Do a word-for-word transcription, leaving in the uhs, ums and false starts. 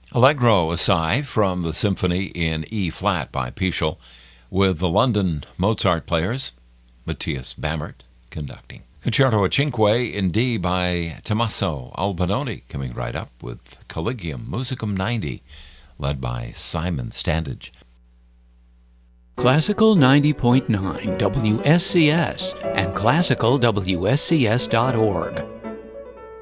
Allegro Assai from the Symphony in E-flat by Peschel, with the London Mozart players, Matthias Bamert, conducting. Concerto a Cinque in D by Tommaso Albinoni, coming right up with Collegium Musicum ninety, led by Simon Standage. Classical ninety point nine W S C S and classical W S C S dot org.